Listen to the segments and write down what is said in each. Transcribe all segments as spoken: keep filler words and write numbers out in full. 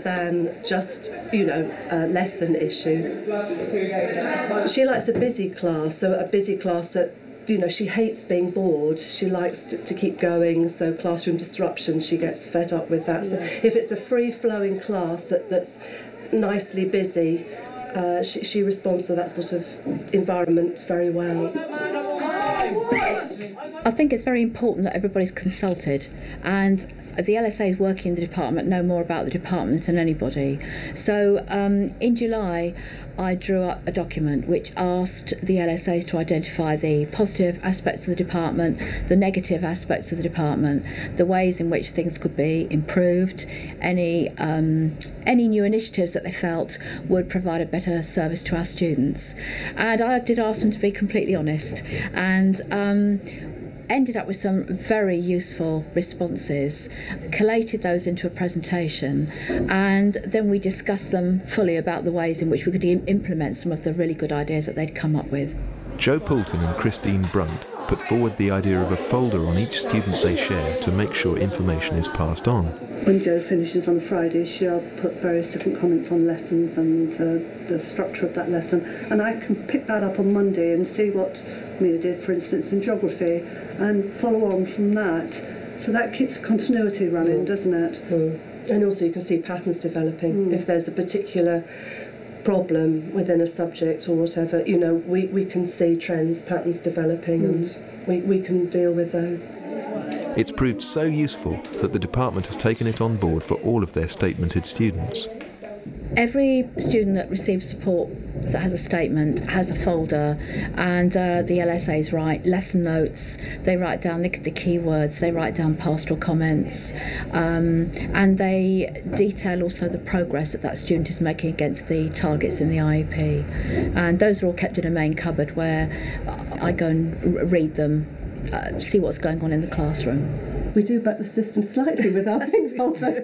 than just, you know, uh, lesson issues. She likes a busy class, so a busy class that, you know, she hates being bored. She likes to, to keep going, so classroom disruption, she gets fed up with that. So if it's a free-flowing class that, that's nicely busy, uh, she, she responds to that sort of environment very well. I think it's very important that everybody's consulted, and the L S As working in the department know more about the department than anybody. So um, in July I drew up a document which asked the L S As to identify the positive aspects of the department, the negative aspects of the department, the ways in which things could be improved, any um, any new initiatives that they felt would provide a better service to our students. And I did ask them to be completely honest, and um, ended up with some very useful responses, collated those into a presentation, and then we discussed them fully about the ways in which we could implement some of the really good ideas that they'd come up with. Jo Poulton and Christine Brunt put forward the idea of a folder on each student they share to make sure information is passed on. When Jo finishes on Friday, she'll put various different comments on lessons and uh, the structure of that lesson, and I can pick that up on Monday and see what Mia did, for instance, in geography, and follow on from that. So that keeps a continuity running, mm. doesn't it? Mm. And also you can see patterns developing. Mm. If there's a particular problem within a subject or whatever, you know, we, we can see trends, patterns developing, mm. and we, we can deal with those. It's proved so useful that the department has taken it on board for all of their statemented students. Every student that receives support that has a statement has a folder, and uh, the L S As write lesson notes, they write down the, the key words, they write down pastoral comments, um, and they detail also the progress that that student is making against the targets in the I E P. And those are all kept in a main cupboard where I go and r- read them, uh, see what's going on in the classroom. We do back the system slightly with our pink folder.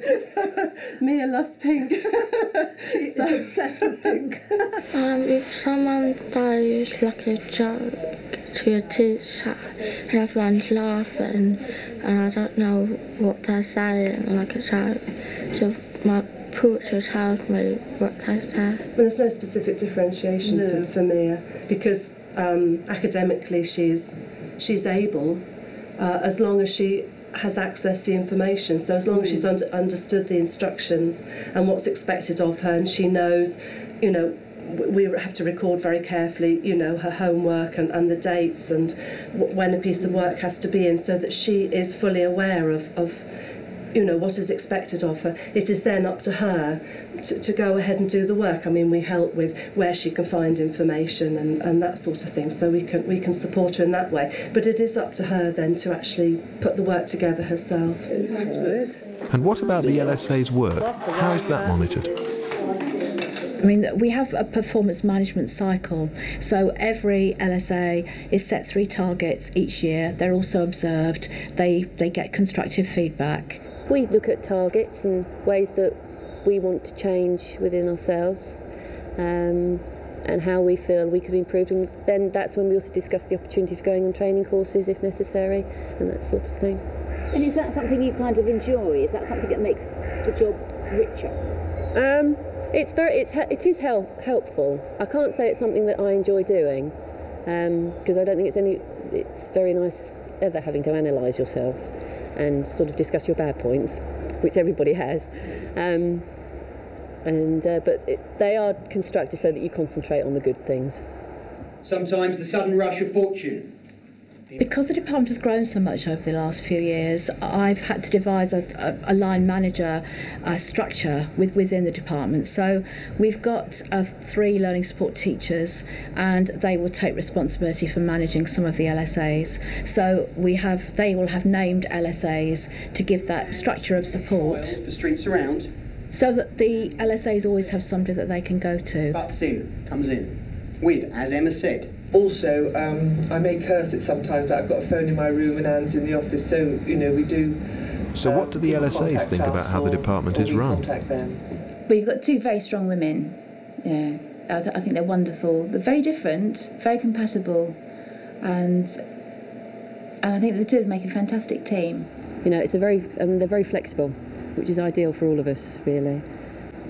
Mia loves pink. She's so obsessed with pink. Um, if someone does like a joke to a teacher and everyone's laughing and I don't know what they're saying, like a joke, so my portrait tells me what they say. Well, there's no specific differentiation no. for, for Mia, because um, academically she's she's able, uh, as long as she has access to information. So as long mm. as she's under, understood the instructions and what's expected of her, and she knows, you know, we have to record very carefully, you know, her homework and, and the dates and w- when a piece of work has to be in, so that she is fully aware of, of you know, what is expected of her. It is then up to her to, to go ahead and do the work. I mean, we help with where she can find information and, and that sort of thing, so we can we can support her in that way. But it is up to her then to actually put the work together herself. That's good. And what about the L S A's work? How is that monitored? I mean, we have a performance management cycle, so every L S A is set three targets each year. They're also observed. They they get constructive feedback. We look at targets and ways that we want to change within ourselves, um, and how we feel we could improve. And then that's when we also discuss the opportunity for going on training courses if necessary, and that sort of thing. And is that something you kind of enjoy? Is that something that makes the job richer? Um, it's very, it's it is help, helpful. I can't say it's something that I enjoy doing, because um, I don't think it's any. It's very nice ever having to analyse yourself and sort of discuss your bad points, which everybody has. Um, and uh, but it, they are constructed so that you concentrate on the good things. Sometimes the sudden rush of fortune. Because the department has grown so much over the last few years, I've had to devise a, a, a line manager uh, structure with, within the department. So we've got uh, three learning support teachers, and they will take responsibility for managing some of the L S As. So we have, they will have named L S As to give that structure of support. The streets around. So that the L S As always have somebody that they can go to. Butts in, comes in, with, as Emma said. Also, um, I may curse it sometimes, but I've got a phone in my room and Anne's in the office, so, you know, we do... So um, what do the L S As think about how the department is run? We've got two very strong women. Yeah, I, th- I think they're wonderful. They're very different, very compatible, and and I think the two of them make a fantastic team. You know, it's a very, I mean, they're very flexible, which is ideal for all of us, really.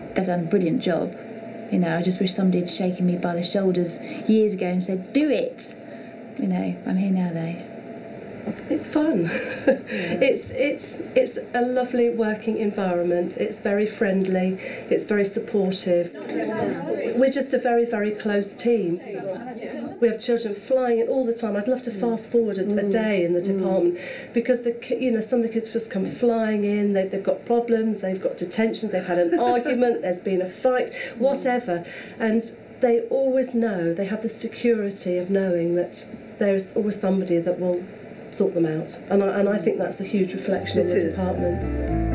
they've done a brilliant job. You know, I just wish somebody had shaken me by the shoulders years ago and said, do it. You know, I'm here now though. It's fun. Yeah. It's it's it's a lovely working environment. It's very friendly. It's very supportive. We're just a very, very close team. We have children flying in all the time. I'd love to fast forward a, a day in the department because the you know some of the kids just come flying in. They, they've got problems. They've got detentions. They've had an argument. There's been a fight. Whatever, and they always know. They have the security of knowing that there is always somebody that will sort them out, and I, and I think that's a huge reflection of the department.